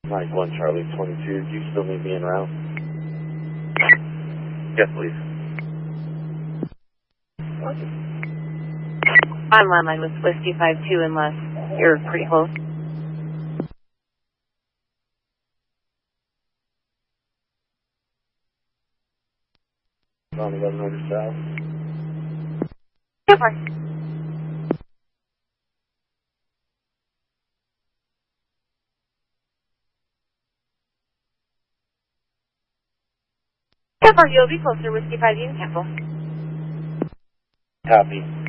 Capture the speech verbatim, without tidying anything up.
Mike one Charlie twenty-two, do you still need me en route? Yes, please. I'm landline with Whiskey five two unless you're pretty close. On eleven hundred south. So far. So far, you'll be closer. Whiskey five, you can cancel. Copy.